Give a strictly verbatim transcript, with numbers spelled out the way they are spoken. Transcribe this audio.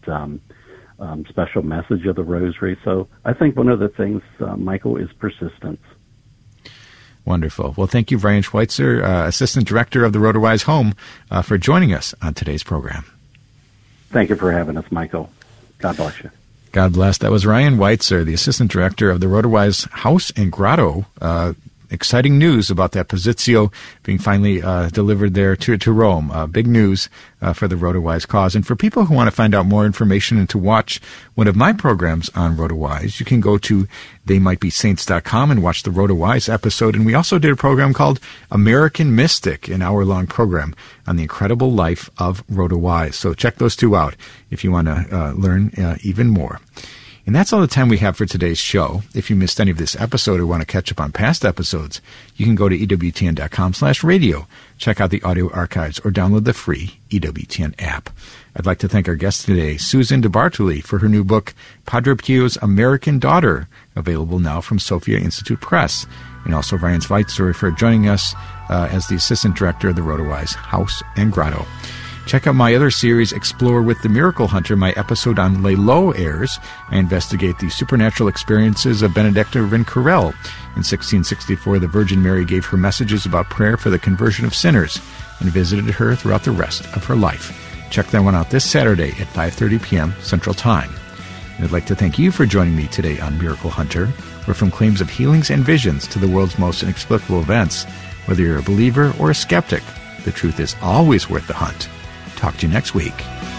um, um, special message of the rosary. So I think one of the things, uh, Michael, is persistence. Wonderful. Well, thank you, Ryan Schweitzer, uh, Assistant Director of the RotoWise Home, uh, for joining us on today's program. Thank you for having us, Michael. God bless you. God bless. That was Ryan Schweitzer, the Assistant Director of the RotoWise House and Grotto. Uh, exciting news about that Positio being finally uh, delivered there to, to Rome. Uh, big news uh, for the RotoWise cause. And for people who want to find out more information and to watch one of my programs on RotoWise, you can go to they might be saints dot com and watch the RotoWise episode. And we also did a program called American Mystic, an hour-long program on the incredible life of RotoWise. So check those two out if you want to uh, learn uh, even more. And that's all the time we have for today's show. If you missed any of this episode or want to catch up on past episodes, you can go to E W T N dot com slash radio, check out the audio archives, or download the free E W T N app. I'd like to thank our guest today, Susan DeBartoli, for her new book, Padre Pio's American Daughter, available now from Sophia Institute Press, and also Ryan Schweitzer for joining us uh, as the Assistant Director of the RotoWise House and Grotto. Check out my other series, Explore with the Miracle Hunter. My episode on Lay Low airs. I investigate the supernatural experiences of Benedicta Rincorell. In sixteen sixty-four, the Virgin Mary gave her messages about prayer for the conversion of sinners and visited her throughout the rest of her life. Check that one out this Saturday at five thirty p.m. Central Time. And I'd like to thank you for joining me today on Miracle Hunter, where from claims of healings and visions to the world's most inexplicable events, whether you're a believer or a skeptic, the truth is always worth the hunt. Talk to you next week.